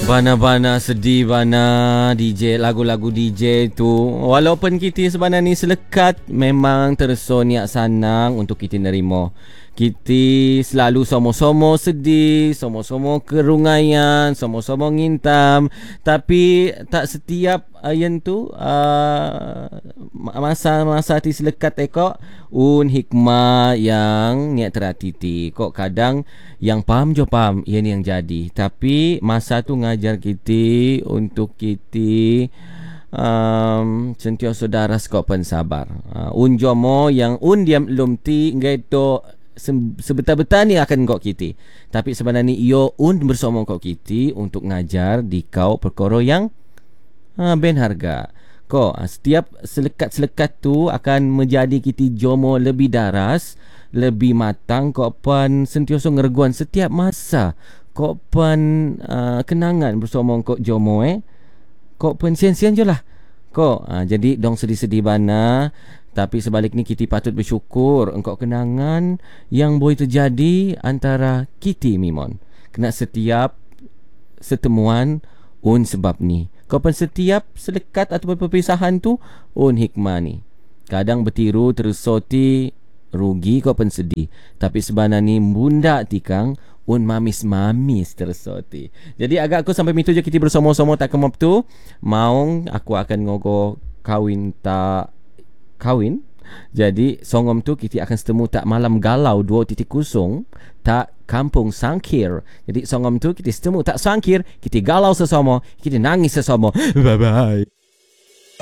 Bana-bana sedih bana DJ, lagu-lagu DJ tu. Walaupun kita sebenarnya ni selekat, memang tersonyak sanang untuk kita nerima. Kita selalu somo-somo sedih, somo-somo kerungayan, somo-somo ngintam. Tapi tak setiap ayan tu masa-masa ti selekat ekok hikmah yang niat teratiti. Kok kadang yang faham jo faham, ia ni yang jadi. Tapi masa tu ngajar kita untuk kita sentiasa daras kok pensabar. Jomo yang diam lum ti ngeto sebetul-betul ni akan kok kita. Tapi sebenarnya iyo bersama kok kita untuk ngajar di kau perkara yang ben harga. Kok setiap selekat-selekat tu akan menjadi kita jomo lebih daras, lebih matang. Kok pan sentiasa ngerguan setiap masa. Kok pan kenangan bersama kok jomo kok pan sian-sian je lah. Kok jadi dong sedih-sedih bana. Tapi sebalik ni kita patut bersyukur engkau kenangan yang boleh terjadi antara kita mimon. Kena setiap setemuan sebab ni. Kau pun setiap selekat atau perpisahan tu hikmah ni. Kadang bertiru tersoti rugi kau pun sedih. Tapi sebenarnya ni bunda tikang mamis-mamis tersoti. Jadi agak aku sampai mitu je kita bersama-sama tak kemap tu. Maung aku akan ngogo kawin. Jadi songom tu kita akan setemu tak malam galau 2.0 tak kampung sangkir. Jadi songom tu kita setemu tak sangkir, kita galau sesama, kita nangis sesama. Bye bye.